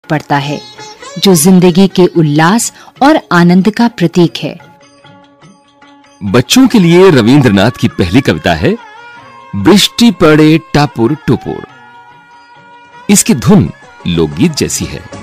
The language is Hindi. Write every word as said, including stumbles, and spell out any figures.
पड़ता है, जो जिंदगी के उल्लास और आनंद का प्रतीक है। बच्चों के लिए रविंद्रनाथ की पहली कविता है वृष्टि पड़े टापुर टुपुर। इसकी धुन लोकगीत जैसी है।